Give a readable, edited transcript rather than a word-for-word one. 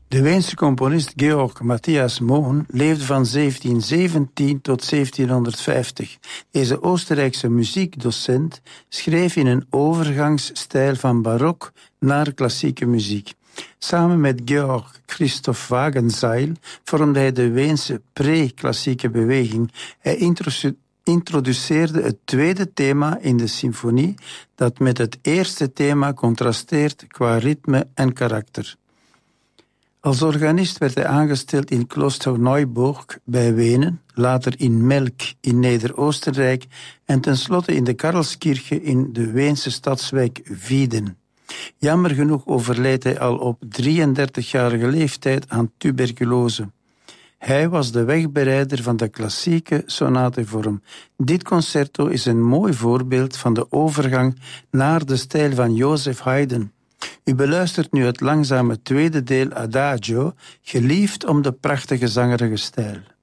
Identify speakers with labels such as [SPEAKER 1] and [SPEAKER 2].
[SPEAKER 1] De Weense componist Georg Matthias Mohn leefde van 1717 tot 1750. Deze Oostenrijkse muziekdocent schreef in een overgangsstijl van barok naar klassieke muziek. Samen met Georg Christoph Wagenseil vormde hij de Weense pre-klassieke beweging. Hij introduceerde het tweede thema in de symfonie, dat met het eerste thema contrasteert qua ritme en karakter. Als organist werd hij aangesteld in Klosterneuburg bij Wenen, later in Melk in Neder-Oostenrijk en tenslotte in de Karlskirche in de Weense stadswijk Wieden. Jammer genoeg overleed hij al op 33-jarige leeftijd aan tuberculose. Hij was de wegbereider van de klassieke sonatevorm. Dit concerto is een mooi voorbeeld van de overgang naar de stijl van Joseph Haydn. U beluistert nu het langzame tweede deel Adagio, geliefd om de prachtige zangerige stijl.